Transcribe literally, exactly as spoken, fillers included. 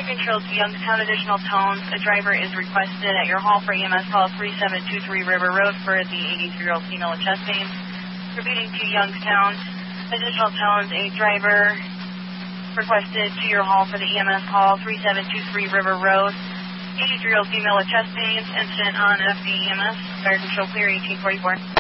Control to Youngstown, additional tones. A driver is requested at your hall for E M S call three seven two three River Road for the eighty-three-year-old female with chest pain. Repeating to Youngstown, additional tones. A driver requested to your hall for the E M S call three seven two three River Road. eighty-three-year-old female with chest pains. Incident on F B E M S. Fire Control clear, eighteen forty-four.